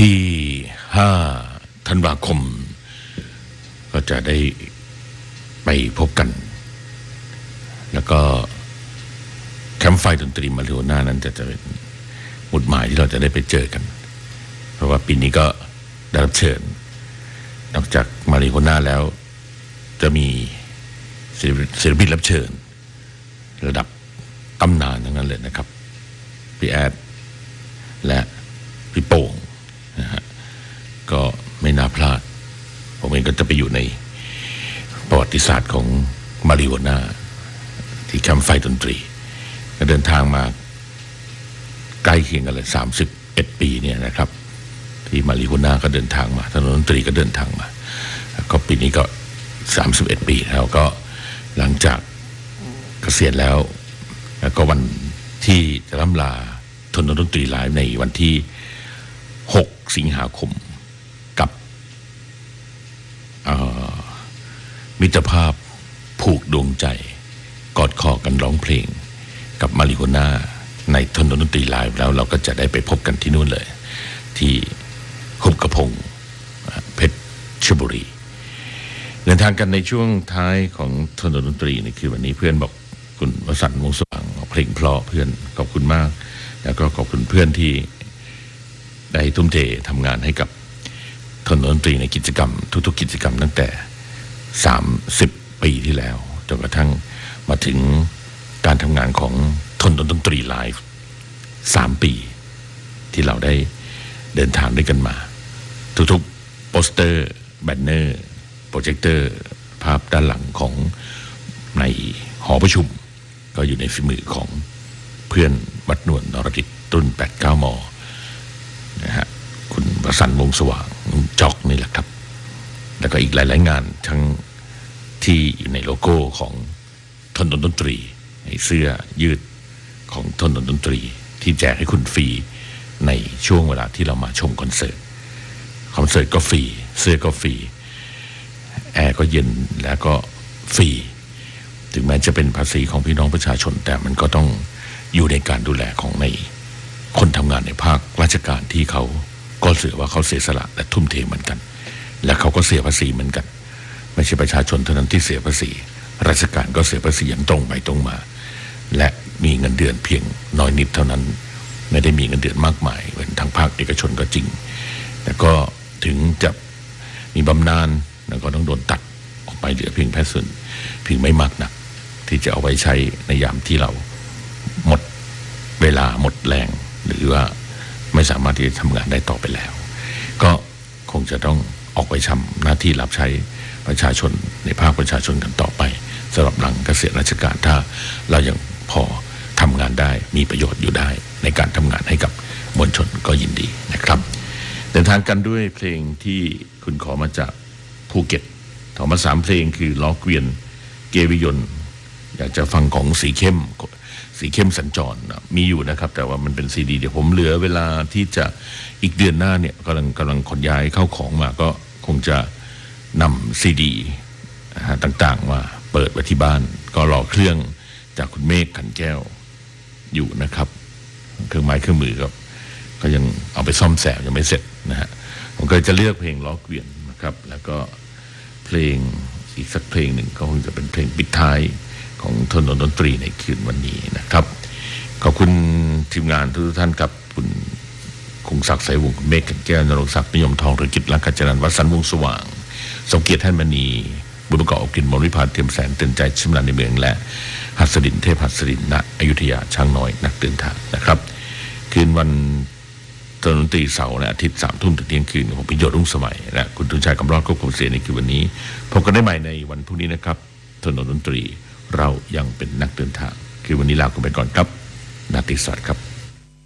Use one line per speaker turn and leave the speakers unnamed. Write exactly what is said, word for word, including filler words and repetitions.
ที่ห้าธันวาคมก็จะได้ไปพบกันแล้วก็แคมป์ไฟดนตรีมาริโอน่านั้นจะจะเป็นหมุดหมายที่เราจะได้ไปเจอกันเพราะว่าปีนี้ก็ได้รับเชิญนอกจากมาริโอน่าแล้วจะมีศิลปินรับเชิญระดับตำนานทั้งนั้นเลยนะครับพี่แอดและพี่โป่งนะฮะก็ไม่น่าพลาดผมเองก็จะไปอยู่ในประวัติศาสตร์ของมาริโอน่าที่แคมป์ไฟดนตรีก็เดินทางมาใกล้เคียงกันเลยสามสิบเอ็ดปีเนี่ยนะครับที่มาริโอน่าก็เดินทางมาถนนดนตรีก็เดินทางมาก็ปีนี้ก็สามสิบเอ็ดปีแล้วก็หลังจากเกษียณแล้วแล้วก็วันที่จะล่ำลาถนนดนตรีไลฟ์ในวันที่หกสิงหาคมกับมิตรภาพผูกดวงใจกอดคอกันร้องเพลงกับมาริโอน่าในถนนดนตรีไลฟ์แล้วเราก็จะได้ไปพบกันที่นู่นเลยที่หุบกระพงเพชรบุรีเดินทางกันในช่วงท้ายของถนนดนตรีในคืนวันนี้เพื่อนบอกคุณวสันต์วงศ์สว่างเพลงเพราะเพื่อนขอบคุณมากแล้วก็ขอบคุณเพื่อนที่ได้ทุ่มเททำงานให้กับถนนดนตรีในกิจกรรมทุกๆกิจกรรมตั้งแต่สามสิบปีที่แล้วจนกระทั่งมาถึงการทำงานของถนนดนตรีไลฟ์สามปีที่เราได้เดินทางด้วยกันมาทุกๆโปสเตอร์แบนเนอร์โปรเจคเตอร์ภาพด้านหลังของในหอประชุมก็อยู่ในฝีมือของเพื่อนวัดนวลนรดิตรุ่นแปดสิบเก้ามนะฮะคุณวสันต์วงศ์สว่างจอกนี่แหละครับแล้วก็อีกหลายๆงานทั้งที่อยู่ในโลโก้ของถนนดนตรีในเสื้อยืดของถนนดนตรีที่แจกให้คุณฟรีในช่วงเวลาที่เรามาชมคอนเสิร์ตคอนเสิร์ตก็ฟรีเสื้อก็ฟรีแอร์ก็เย็นแล้วก็ฟรีถึงแม้จะเป็นภาษีของพี่น้องประชาชนแต่มันก็ต้องอยู่ในการดูแลของในคนทำงานในภาคราชการที่เขาก็เสียว่าเขาเสียสละและทุ่มเทเหมือนกันและเขาก็เสียภาษีเหมือนกันไม่ใช่ประชาชนเท่านั้นที่เสียภาษีราชการก็เสียภาษีอย่างตรงไปตรงมาและมีเงินเดือนเพียงน้อยนิดเท่านั้นไม่ได้มีเงินเดือนมากมายเหมือนทางภาคเอกชนก็จริงแต่ก็ถึงจะมีบำนาญแล้วก็ต้องโดนตัดออกไปเหลือเพียงแค่ส่วนเพียงไม่มากนักที่จะเอาไว้ใช้ในยามที่เราหมดเวลาหมดแรงหรือว่าไม่สามารถที่จะทำงานได้ต่อไปแล้วก็คงจะต้องออกไปทำหน้าที่รับใช้ประชาชนในภาคประชาชนกันต่อไปสำหรับหลังเกษียณราชการถ้าเรายังพอทำงานได้มีประโยชน์อยู่ได้ในการทำงานให้กับมวลชนก็ยินดีนะครับเดินทางกันด้วยเพลงที่คุณขอมาจากภูเก็ตถอมาสามเพลงคือล้อเกวียนเกวิยนอยากจะฟังของสีเข้มสีเข้มสัญจรมีอยู่นะครับแต่ว่ามันเป็นซีดีเดี๋ยวผมเหลือเวลาที่จะอีกเดือนหน้าเนี่ยกำลังกำลังขนย้ายเข้าของมาก็คงจะนำซีดีต่างๆมาเปิดไว้ที่บ้านก็รอเครื่องจากคุณเมฆขันแก้วอยู่นะครับเครื่องไม้เครื่องมือก็ก็ยังเอาไปซ่อมแซมยังไม่เสร็จนะฮะผมก็จะเลือกเพลงล้อเกวียนนะครับแล้วก็เพลงอีกสักเพลงหนึ่งก็คงจะเป็นเพลงปิดท้ายของถนนดนตรีในคืนวันนี้นะครับขอบคุณทีมงานทุกท่านกับคุณคงศักดิ์สายวงศ์คุณเมฆขันแก้วนรงค์ศักดิ์นิยมทองธุรกิจลังกาจรันวสันต์วงศ์สว่างสมเกียรติท่านมณีบุญประกอบอบกลิ่นมริพาเทียมแสนเตือนใจชิมลานในเมืองและหัสดินเทพหัสดินณอยุธยาช่างน้อยนักเดินทางนะครับคืนวันถนนดนตรีเสาร์และอาทิตย์สามทุ่มถึงเที่ยงคืนของพิโยชน์รุ่งสมัยและคุณทุนชัยกำรอดควบคุมเสียงในคืนวันนี้พบกันได้ใหม่ในวันพรุ่งนี้นะครับถนนดนตรีเรายังเป็นนักเดินทางคือวันนี้ลาคุณไปก่อนครับนาติสวัสดิ์ครับ